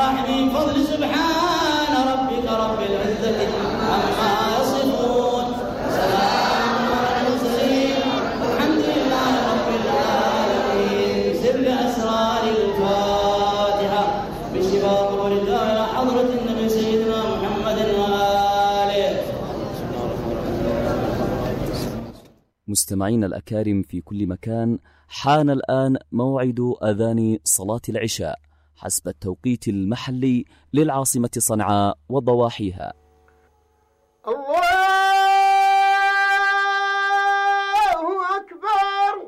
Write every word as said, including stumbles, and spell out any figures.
الراحمين. فضل سبحان ربك رب العزة عما يصفون، سلام على المرسلين، الحمد لله رب العالمين. سر أسرار الفاتحة بالشفاء والرضا إلى حضرة النبي سيدنا محمد وآله. مستمعينا الأكارم في كل مكان، حان الآن موعد أذان صلاة العشاء حسب التوقيت المحلي للعاصمة صنعاء وضواحيها. الله